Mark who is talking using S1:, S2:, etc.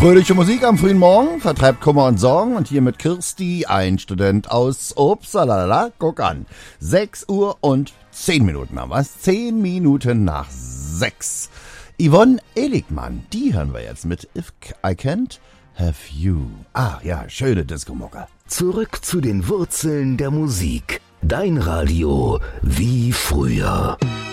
S1: Fröhliche Musik am frühen Morgen vertreibt Kummer und Sorgen und hier mit Kirsti, ein Student aus Upsala. Guck an, 6 Uhr und 10 Minuten haben wir's, 10 Minuten nach 6. Yvonne Eligmann, die hören wir jetzt mit If I Can't Have You. Ah ja, schöne Disco-Mucke.
S2: Zurück zu den Wurzeln der Musik. Dein Radio wie früher.